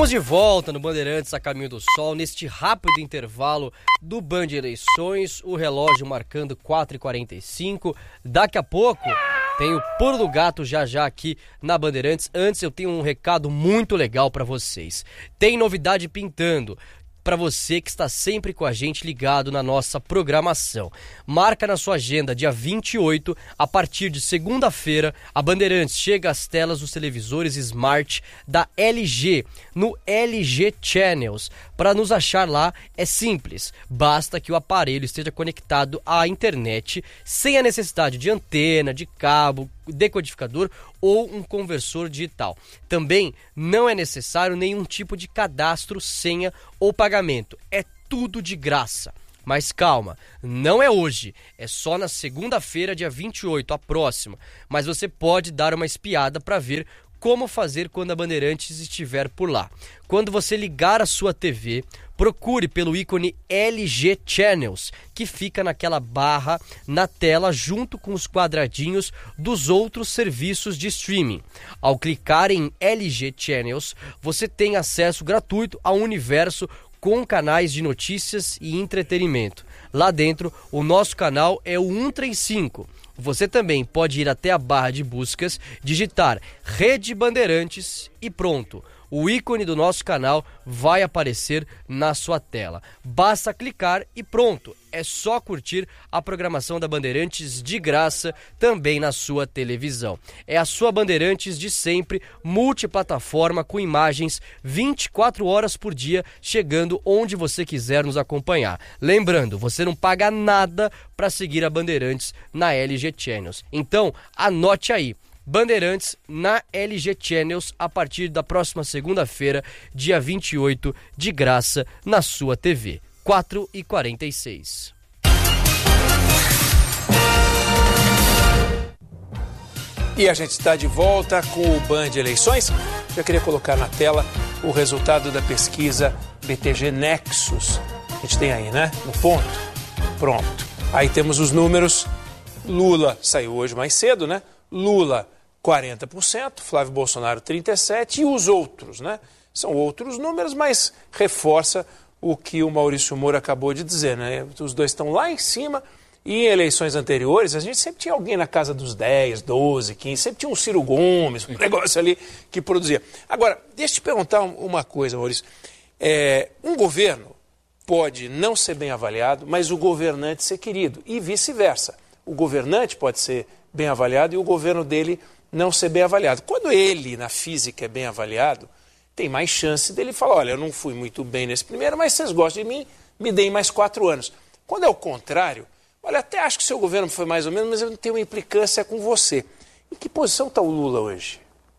Estamos de volta no Bandeirantes a Caminho do Sol, neste rápido intervalo do Band Eleições, o relógio marcando 4h45. Daqui a pouco tem o Pulo do Gato já aqui na Bandeirantes. Antes eu tenho um recado muito legal para vocês. Tem novidade pintando. Para você que está sempre com a gente ligado na nossa programação. Marca na sua agenda, dia 28, a partir de segunda-feira, a Bandeirantes chega às telas dos televisores Smart da LG, no LG Channels. Para nos achar lá é simples, basta que o aparelho esteja conectado à internet, sem a necessidade de antena, de cabo, decodificador ou um conversor digital. Também não é necessário nenhum tipo de cadastro, senha ou pagamento. É tudo de graça. Mas calma, não é hoje, é só na segunda-feira, dia 28, a próxima. Mas você pode dar uma espiada para ver como fazer quando a Bandeirantes estiver por lá. Quando você ligar a sua TV, procure pelo ícone LG Channels, que fica naquela barra na tela junto com os quadradinhos dos outros serviços de streaming. Ao clicar em LG Channels, você tem acesso gratuito ao universo com canais de notícias e entretenimento. Lá dentro, o nosso canal é o 135. Você também pode ir até a barra de buscas, digitar Rede Bandeirantes e pronto. O ícone do nosso canal vai aparecer na sua tela. Basta clicar e pronto. É só curtir a programação da Bandeirantes de graça também na sua televisão. É a sua Bandeirantes de sempre, multiplataforma com imagens 24 horas por dia, chegando onde você quiser nos acompanhar. Lembrando, você não paga nada para seguir a Bandeirantes na LG Channels. Então, anote aí. Bandeirantes na LG Channels a partir da próxima segunda-feira, dia 28, de graça na sua TV. 4h46. E a gente está de volta com o Band Eleições. Já queria colocar na tela o resultado da pesquisa BTG Nexus. A gente tem aí, né? No ponto. Pronto. Aí temos os números. Lula saiu hoje mais cedo, né? Lula, 40%, Flávio Bolsonaro, 37%, e os outros, né? São outros números, mas reforça o que o Maurício Moura acabou de dizer, né? Os dois estão lá em cima, e em eleições anteriores, a gente sempre tinha alguém na casa dos 10, 12, 15, sempre tinha um Ciro Gomes, um negócio ali que produzia. Agora, deixa eu te perguntar uma coisa, Maurício. Um governo pode não ser bem avaliado, mas o governante ser querido, e vice-versa. O governante pode ser bem avaliado e o governo dele não ser bem avaliado. Quando ele, na física, é bem avaliado, tem mais chance dele falar, olha, eu não fui muito bem nesse primeiro, mas vocês gostam de mim, me deem mais 4 anos. Quando é o contrário, olha, até acho que o seu governo foi mais ou menos, mas eu não tenho uma implicância com você. Em que posição está o Lula hoje?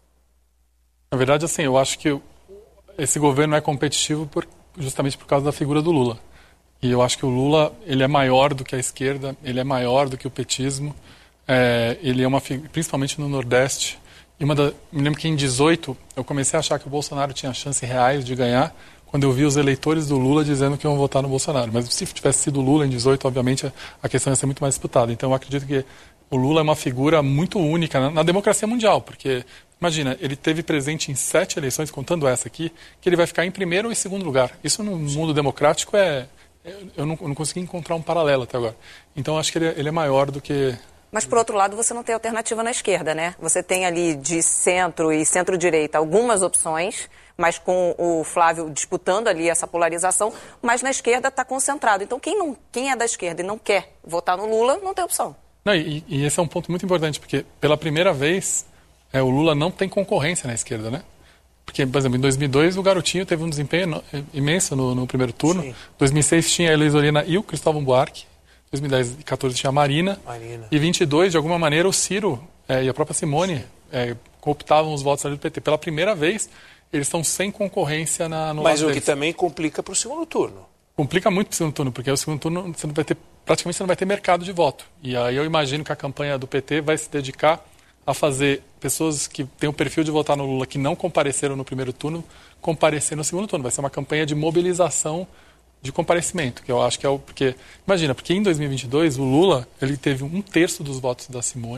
Na verdade, assim, eu acho que esse governo é competitivo justamente por causa da figura do Lula. E eu acho que o Lula, ele é maior do que a esquerda, ele é maior do que o petismo. Ele é uma figura, principalmente no Nordeste. E me lembro que em 18 eu comecei a achar que o Bolsonaro tinha chances reais de ganhar quando eu vi os eleitores do Lula dizendo que iam votar no Bolsonaro. Mas se tivesse sido o Lula em 18, obviamente a questão ia ser muito mais disputada. Então eu acredito que o Lula é uma figura muito única na democracia mundial, porque, imagina, ele teve presente em 7 eleições, contando essa aqui, que ele vai ficar em primeiro ou em segundo lugar. Isso no mundo democrático eu não consegui encontrar um paralelo até agora. Então acho que ele é maior do que... Mas, por outro lado, você não tem alternativa na esquerda, né? Você tem ali de centro e centro-direita algumas opções, mas com o Flávio disputando ali essa polarização, mas na esquerda está concentrado. Então, quem é da esquerda e não quer votar no Lula, não tem opção. Não, e esse é um ponto muito importante, porque pela primeira vez o Lula não tem concorrência na esquerda, né? Porque, por exemplo, em 2002 o Garotinho teve um desempenho imenso no primeiro turno. Em 2006 tinha a Elis Olina e o Cristóvão Buarque. 2010 e 2014 tinha a Marina. E 22, de alguma maneira, o Ciro e a própria Simone cooptavam os votos ali do PT. Pela primeira vez, eles estão sem concorrência no Mas o que também complica para o segundo turno. Complica muito para o segundo turno, porque o segundo turno praticamente você não vai ter mercado de voto. E aí eu imagino que a campanha do PT vai se dedicar a fazer pessoas que têm o perfil de votar no Lula, que não compareceram no primeiro turno, comparecer no segundo turno. Vai ser uma campanha de mobilização de comparecimento, que eu acho que porque, imagina, porque em 2022 o Lula, ele teve 1/3 dos votos da Simone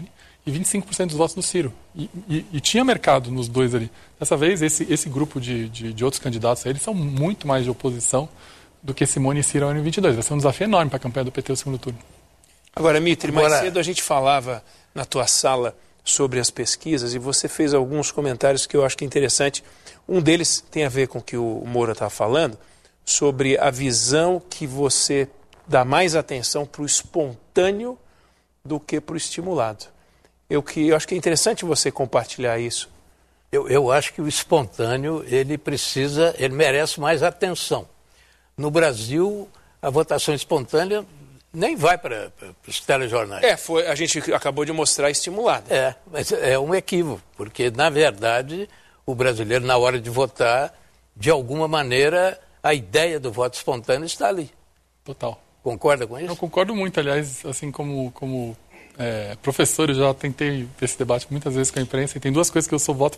e 25% dos votos do Ciro. E tinha mercado nos dois ali. Dessa vez, esse grupo de outros candidatos aí, eles são muito mais de oposição do que Simone e Ciro em 22. Vai ser um desafio enorme para a campanha do PT no segundo turno. Agora, Mitre, mais cedo a gente falava na tua sala sobre as pesquisas e você fez alguns comentários que eu acho que é interessante. Um deles tem a ver com o que o Moura está falando, sobre a visão que você dá mais atenção para o espontâneo do que para o estimulado. Eu acho que é interessante você compartilhar isso. Eu acho que o espontâneo, ele merece mais atenção. No Brasil, a votação espontânea nem vai para os telejornais. A gente acabou de mostrar estimulado. Mas é um equívoco, porque, na verdade, o brasileiro, na hora de votar, de alguma maneira, a ideia do voto espontâneo está ali. Total. Concorda com isso? Eu concordo muito, aliás, assim como professor, eu já tentei esse debate muitas vezes com a imprensa, e tem duas coisas que eu sou voto